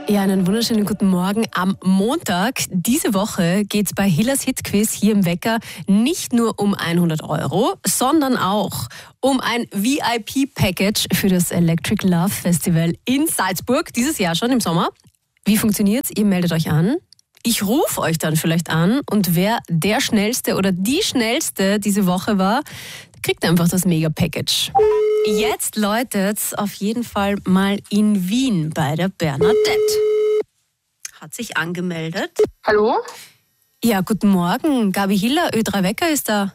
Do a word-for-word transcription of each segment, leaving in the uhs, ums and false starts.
Ja, einen wunderschönen guten Morgen am Montag. Diese Woche geht es bei Hillers Hitquiz hier im Wecker nicht nur um hundert Euro, sondern auch um ein V I P-Package für das Electric Love Festival in Salzburg, dieses Jahr schon im Sommer. Wie funktioniert's? Ihr meldet euch an. Ich rufe euch dann vielleicht an und wer der Schnellste oder die Schnellste diese Woche war, kriegt einfach das Mega-Package. Jetzt läutet's auf jeden Fall mal in Wien bei der Bernadette. Hat sich angemeldet. Hallo? Ja, guten Morgen. Gabi Hiller, Ö drei Wecker ist da.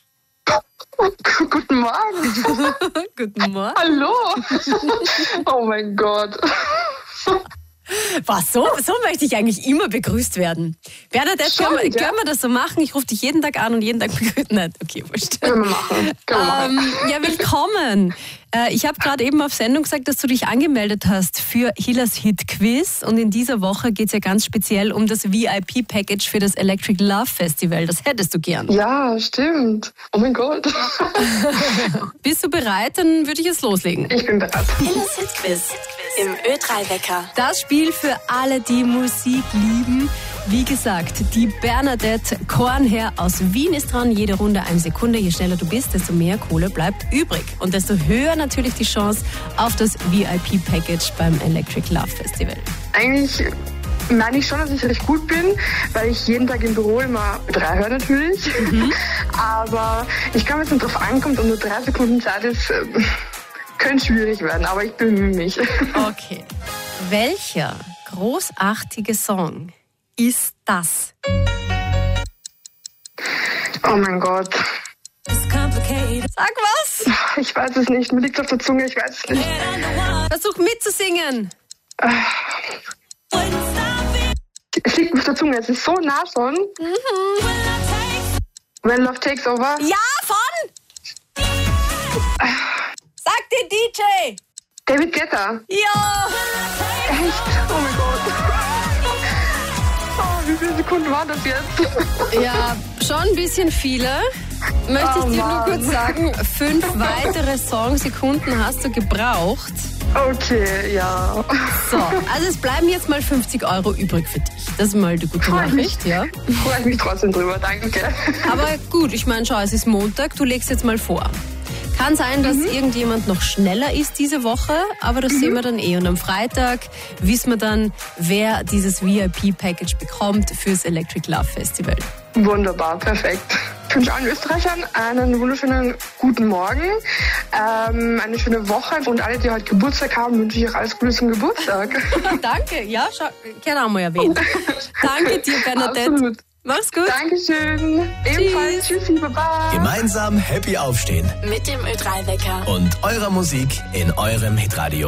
Guten Morgen. Guten Morgen. Hallo. Oh mein Gott. Was, so, so möchte ich eigentlich immer begrüßt werden. Bernadette, Schon, können, wir, ja? können wir das so machen? Ich rufe dich jeden Tag an und jeden Tag begrüßen. Nein, okay, wurscht. Können wir machen. Können wir machen. Ähm, ja, willkommen. Äh, ich habe gerade eben auf Sendung gesagt, dass du dich angemeldet hast für Hillers Hit-Quiz. Und in dieser Woche geht es ja ganz speziell um das V I P-Package für das Electric Love Festival. Das hättest du gern. Ja, stimmt. Oh mein Gott. Bist du bereit? Dann würde ich jetzt loslegen. Ich bin bereit. Hillers Hitquiz im Ö drei Wecker. Das Spiel für alle, die Musik lieben. Wie gesagt, die Bernadette Kornherr aus Wien ist dran. Jede Runde eine Sekunde. Je schneller du bist, desto mehr Kohle bleibt übrig. Und desto höher natürlich die Chance auf das V I P-Package beim Electric Love Festival. Eigentlich meine ich schon, dass ich recht gut bin, weil ich jeden Tag im Büro immer drei höre natürlich. Mhm. Aber ich kann, wenn es nicht drauf ankommt und nur drei Sekunden Zeit ist, äh, könnte schwierig werden. Aber ich bemühe mich. Okay. Welcher großartige Song ist das? Oh mein Gott. Sag was! Ich weiß es nicht. Mir liegt auf der Zunge, ich weiß es nicht. Versuch mitzusingen. Es liegt mir auf der Zunge, es ist so nah schon. Mhm. When Love Takes Over. Ja, von? Sag den D J! David Guetta. Ja! Echt? Oh mein Gott. Oh, wie viele Sekunden waren das jetzt? Ja, schon ein bisschen viele. Möchte ich Oh, dir nur Mann. kurz sagen, fünf weitere Songsekunden hast du gebraucht. Okay, ja. So, also es bleiben jetzt mal fünfzig Euro übrig für dich. Das ist mal die gute Freu mich. Nachricht, ja. Freue ich mich trotzdem drüber, danke. Aber gut, ich meine, schau, es ist Montag, du legst jetzt mal vor. Kann sein, dass Mhm. irgendjemand noch schneller ist diese Woche, aber das mhm. sehen wir dann eh. Und am Freitag wissen wir dann, wer dieses V I P-Package bekommt fürs Electric Love Festival. Wunderbar, perfekt. Ich wünsche allen Österreichern einen wunderschönen guten Morgen, ähm, eine schöne Woche und alle, die heute Geburtstag haben, wünsche ich auch alles Gute zum Geburtstag. Danke, ja, schau, gerne haben wir erwähnt. Danke dir, Bernadette. Absolut. Mach's gut. Dankeschön. Ebenfalls. Tschüssi, baba. Gemeinsam happy aufstehen Mit dem Ö drei Wecker. und eurer Musik in eurem Hitradio.